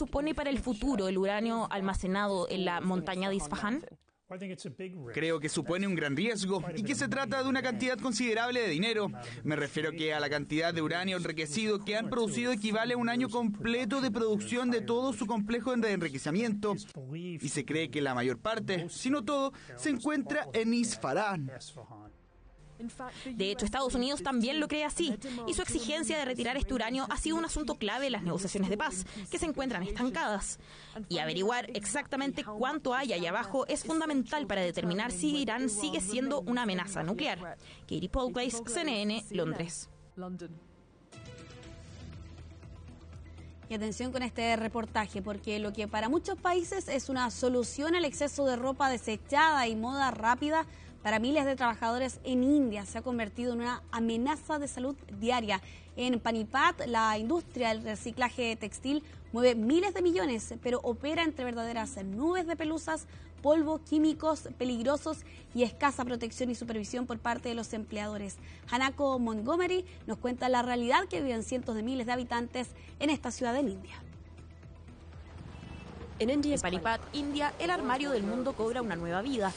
supone para el futuro el uranio almacenado en la montaña de Isfahán? Creo que supone un gran riesgo y que se trata de una cantidad considerable de dinero. Me refiero que a la cantidad de uranio enriquecido que han producido equivale a un año completo de producción de todo su complejo de enriquecimiento. Y se cree que la mayor parte, si no todo, se encuentra en Isfahán. De hecho, Estados Unidos también lo cree así, y su exigencia de retirar este uranio ha sido un asunto clave en las negociaciones de paz, que se encuentran estancadas. Y averiguar exactamente cuánto hay allá abajo es fundamental para determinar si Irán sigue siendo una amenaza nuclear. Katie Polglaze, CNN, Londres. Y atención con este reportaje, porque lo que para muchos países es una solución al exceso de ropa desechada y moda rápida, para miles de trabajadores en India se ha convertido en una amenaza de salud diaria. En Panipat, la industria del reciclaje textil mueve miles de millones, pero opera entre verdaderas nubes de pelusas, polvo, químicos peligrosos y escasa protección y supervisión por parte de los empleadores. Hanako Montgomery nos cuenta la realidad que viven cientos de miles de habitantes en esta ciudad en India. En Panipat, India, el armario del mundo cobra una nueva vida.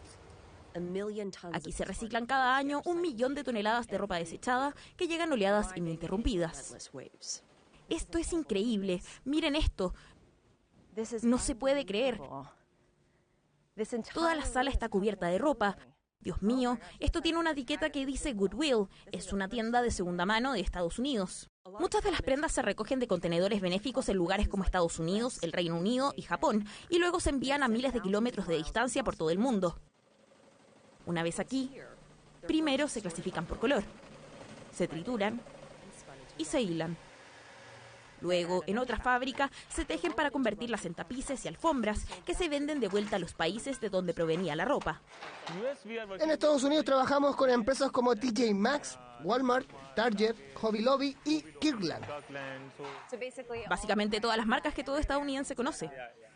Aquí se reciclan cada año 1 millón de toneladas de ropa desechada que llegan oleadas ininterrumpidas. Esto es increíble. Miren esto. No se puede creer. Toda la sala está cubierta de ropa. Dios mío, esto tiene una etiqueta que dice Goodwill. Es una tienda de segunda mano de Estados Unidos. Muchas de las prendas se recogen de contenedores benéficos en lugares como Estados Unidos, el Reino Unido y Japón, y luego se envían a miles de kilómetros de distancia por todo el mundo. Una vez aquí, primero se clasifican por color, se trituran y se hilan. Luego, en otra fábrica, se tejen para convertirlas en tapices y alfombras que se venden de vuelta a los países de donde provenía la ropa. En Estados Unidos trabajamos con empresas como TJ Maxx, Walmart, Target, Hobby Lobby y Kirkland. Básicamente todas las marcas que todo estadounidense conoce.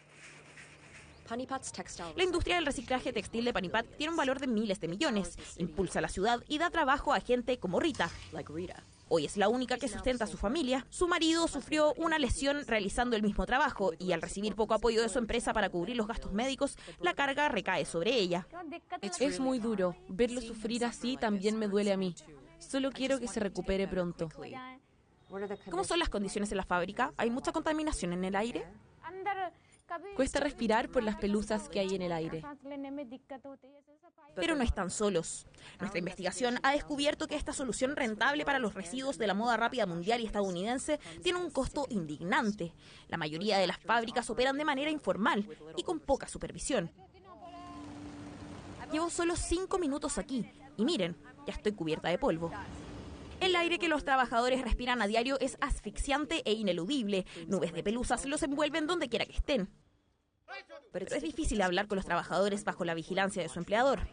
La industria del reciclaje textil de Panipat tiene un valor de miles de millones, impulsa la ciudad y da trabajo a gente como Rita. Hoy es la única que sustenta a su familia. Su marido sufrió una lesión realizando el mismo trabajo y al recibir poco apoyo de su empresa para cubrir los gastos médicos, la carga recae sobre ella. Es muy duro. Verlo sufrir así también me duele a mí. Solo quiero que se recupere pronto. ¿Cómo son las condiciones en la fábrica? ¿Hay mucha contaminación en el aire? Cuesta respirar por las pelusas que hay en el aire. Pero no están solos. Nuestra investigación ha descubierto que esta solución rentable para los residuos de la moda rápida mundial y estadounidense tiene un costo indignante. La mayoría de las fábricas operan de manera informal y con poca supervisión. Llevo solo 5 minutos aquí y miren, ya estoy cubierta de polvo. El aire que los trabajadores respiran a diario es asfixiante e ineludible. Nubes de pelusas los envuelven donde quiera que estén. Pero es difícil hablar con los trabajadores bajo la vigilancia de su empleador.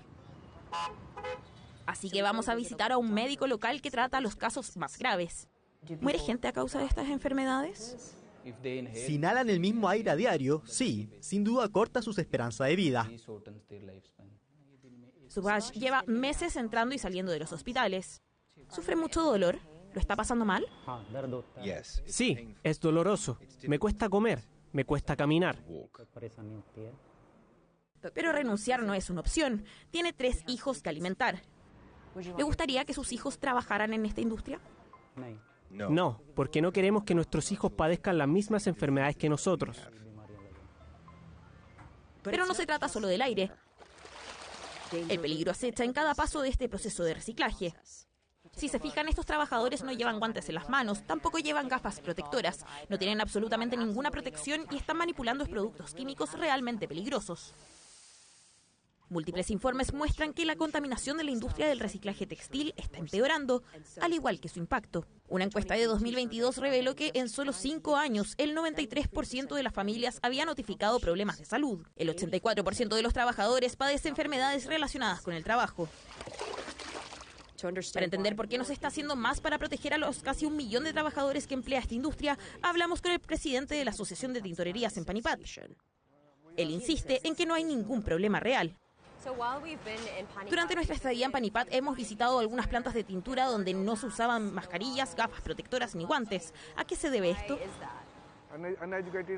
Así que vamos a visitar a un médico local que trata los casos más graves. ¿Muere gente a causa de estas enfermedades? Si inhalan el mismo aire a diario, sí, sin duda corta sus esperanzas de vida. Subhash lleva meses entrando y saliendo de los hospitales. ¿Sufre mucho dolor? ¿Lo está pasando mal? Sí, es doloroso. Me cuesta comer, me cuesta caminar. Pero renunciar no es una opción. Tiene 3 hijos que alimentar. ¿Le gustaría que sus hijos trabajaran en esta industria? No, porque no queremos que nuestros hijos padezcan las mismas enfermedades que nosotros. Pero no se trata solo del aire. El peligro acecha en cada paso de este proceso de reciclaje. Si se fijan, estos trabajadores no llevan guantes en las manos, tampoco llevan gafas protectoras, no tienen absolutamente ninguna protección y están manipulando productos químicos realmente peligrosos. Múltiples informes muestran que la contaminación de la industria del reciclaje textil está empeorando, al igual que su impacto. Una encuesta de 2022 reveló que en solo 5 años, el 93% de las familias había notificado problemas de salud. El 84% de los trabajadores padece enfermedades relacionadas con el trabajo. Para entender por qué no se está haciendo más para proteger a los casi 1 millón de trabajadores que emplea esta industria, hablamos con el presidente de la Asociación de Tintorerías en Panipat. Él insiste en que no hay ningún problema real. Durante nuestra estadía en Panipat hemos visitado algunas plantas de tintura donde no se usaban mascarillas, gafas protectoras ni guantes. ¿A qué se debe esto?